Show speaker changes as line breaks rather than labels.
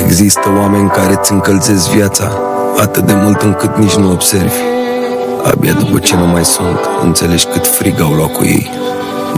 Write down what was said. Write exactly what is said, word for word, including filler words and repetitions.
Există oameni care îți încălzesc viața atât de mult încât nici nu observi. Abia după ce nu mai sunt, înțelegi cât frig au luat cu ei.